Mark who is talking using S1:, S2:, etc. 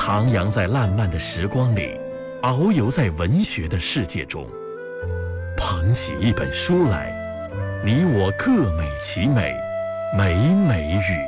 S1: 徜徉在烂漫的时光里，遨游在文学的世界中。捧起一本书来，你我各美其美，美美与